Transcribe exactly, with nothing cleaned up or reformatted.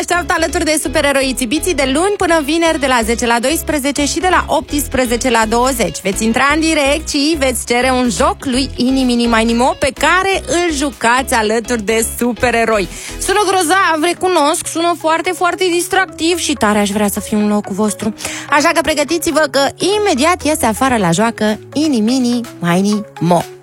deșteaptă alături de supereroii Țibiții de luni până vineri de la zece la doisprezece și de la optsprezece la douăzeci. Veți intra în direct și veți cere un joc lui Ini Mini Mini Mo pe care îl jucați alături de supereroi. Sună grozav, recunosc, sună foarte, foarte distractiv și tare aș vrea să fiu în locul vostru. Așa că pregătiți-vă că imediat iese afară la joacă Ini Mini Mini Mo.